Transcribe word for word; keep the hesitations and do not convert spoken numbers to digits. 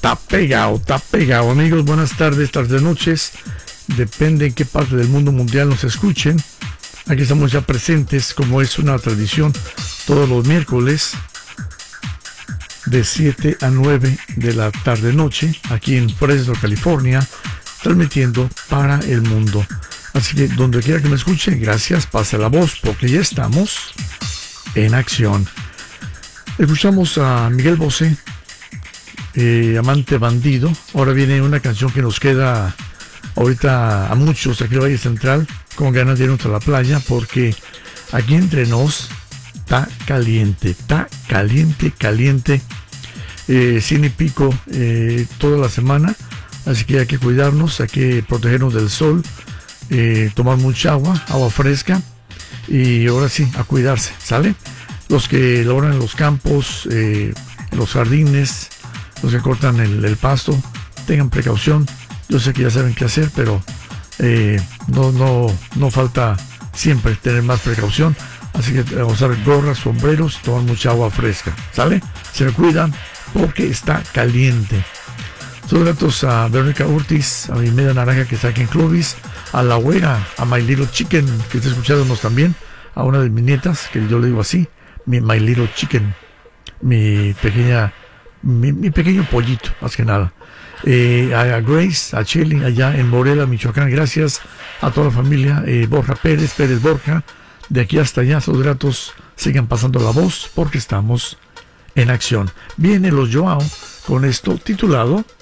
está pegado, está pegado. Amigos, buenas tardes, tardes, noches. Depende en qué parte del mundo mundial nos escuchen. Aquí estamos ya presentes, como es una tradición, todos los miércoles de siete a nueve de la tarde-noche, aquí en Fresno, California, transmitiendo para el mundo. Así que donde quiera que me escuche, gracias, pase la voz, porque ya estamos en acción. Escuchamos a Miguel Bosé, eh, Amante Bandido. Ahora viene una canción que nos queda ahorita a muchos aquí en el Valle Central con ganas de irnos a la playa, porque aquí entre nos está caliente, está caliente, caliente, eh, cien y pico eh, toda la semana, así que hay que cuidarnos, hay que protegernos del sol, eh, tomar mucha agua, agua fresca, y ahora sí, a cuidarse, ¿sale? Los que laboran en los campos, eh, en los jardines, los que cortan el, el pasto, tengan precaución. Yo sé que ya saben qué hacer, pero eh, no, no, no falta siempre tener más precaución. Así que vamos a usar gorras, sombreros, tomar mucha agua fresca, ¿sale? Se me cuidan porque está caliente. Saludos gratos a Verónica Ortiz, a mi media naranja que está aquí en Clovis, a la güera, a My Little Chicken, que está escuchándonos también, a una de mis nietas, que yo le digo así, mi My Little Chicken, mi pequeña, mi, mi pequeño pollito, más que nada. Eh, a Grace, a Shelly, allá en Morelia, Michoacán, gracias a toda la familia, eh, Borja Pérez, Pérez Borja, de aquí hasta allá, sus gratos, sigan pasando la voz porque estamos en acción. Viene los Joao con esto titulado